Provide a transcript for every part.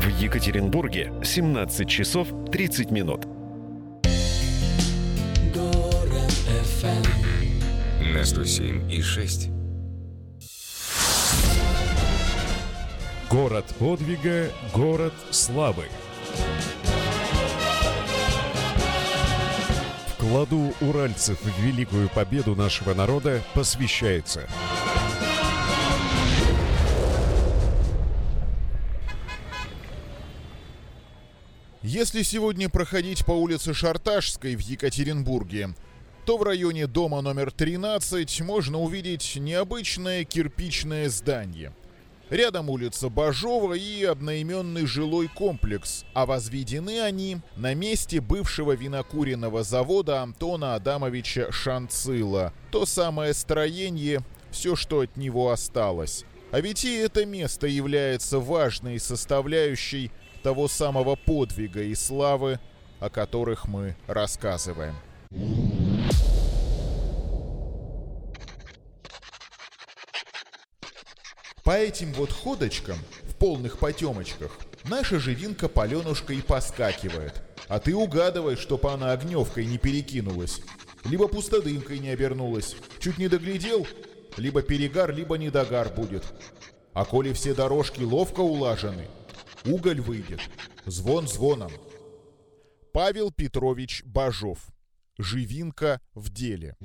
В Екатеринбурге 17 часов 30 минут. Город FM. На 107,6. Город подвига, город славы. Вкладу уральцев в великую победу нашего народа посвящается. Если сегодня проходить по улице Шарташской в Екатеринбурге, то в районе дома номер 13 можно увидеть необычное кирпичное здание. Рядом улица Бажова и одноименный жилой комплекс, а возведены они на месте бывшего винокуренного завода Антона Адамовича Шанцила. То самое строение, все, что от него осталось. А ведь и это место является важной составляющей того самого подвига и славы, о которых мы рассказываем. По этим вот ходочкам, в полных потемочках, наша живинка Паленушка и поскакивает. А ты угадывай, чтоб она огневкой не перекинулась, либо пустодымкой не обернулась. Чуть не доглядел, либо перегар, либо недогар будет. А коли все дорожки ловко улажены, уголь выйдет, звон звоном. Павел Петрович Бажов. Живинка в деле.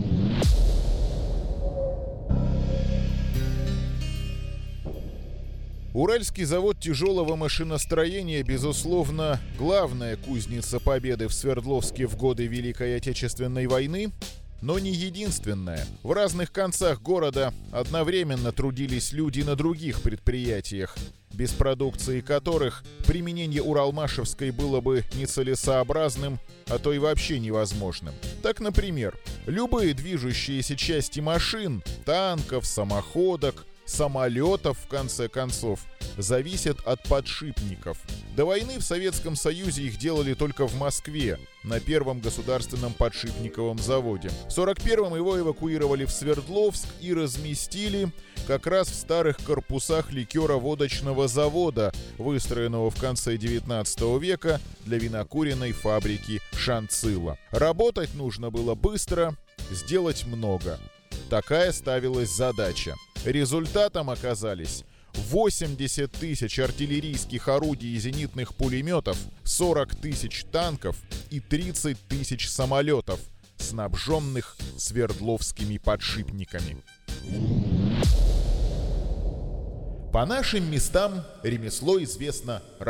Уральский завод тяжелого машиностроения, безусловно, главная кузница победы в Свердловске в годы Великой Отечественной войны, но не единственная. В разных концах города одновременно трудились люди на других предприятиях, без продукции которых применение Уралмашевской было бы нецелесообразным, а то и вообще невозможным. Так, например, любые движущиеся части машин, танков, самоходок, самолетов, в конце концов, зависят от подшипников. До войны в Советском Союзе их делали только в Москве, на первом государственном подшипниковом заводе. В 1941-м его эвакуировали в Свердловск и разместили как раз в старых корпусах ликеро-водочного завода, выстроенного в конце 19 века для винокуренной фабрики Шанцила. Работать нужно было быстро, сделать много. Такая ставилась задача. Результатом оказались 80 тысяч артиллерийских орудий и зенитных пулеметов, 40 тысяч танков и 30 тысяч самолетов, снабженных свердловскими подшипниками. По нашим местам ремесло известно